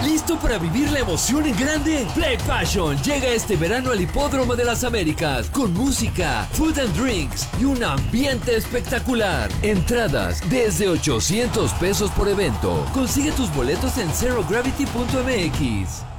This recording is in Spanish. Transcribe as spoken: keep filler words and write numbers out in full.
¿Listo para vivir la emoción en grande? Play Passion llega este verano al Hipódromo de las Américas con música, food and drinks y un ambiente espectacular. Entradas desde ochocientos pesos por evento. Consigue tus boletos en zero gravity punto m x.